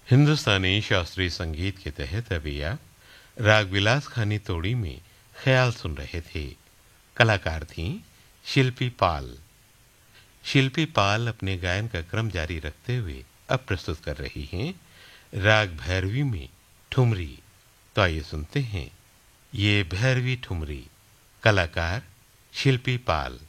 हिंदुस्तानी शास्त्रीय संगीत के तहत अभी आप राग विलास खानी तोड़ी में ख्याल सुन रहे थे। कलाकार थीं शिल्पी पाल। शिल्पी पाल अपने गायन का क्रम जारी रखते हुए अब प्रस्तुत कर रही हैं राग भैरवी में ठुमरी। तो आइए सुनते हैं ये भैरवी ठुमरी। कलाकार शिल्पी पाल।